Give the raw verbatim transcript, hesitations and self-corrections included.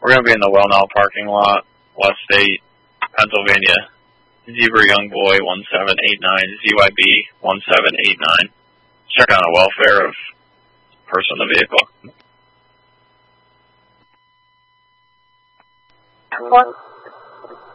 We're going to be in the Wellnow parking lot, West State, Pennsylvania. Zebra Young Boy one seven eight nine, Z Y B one seven eight nine. Check on the welfare of person in the vehicle. What?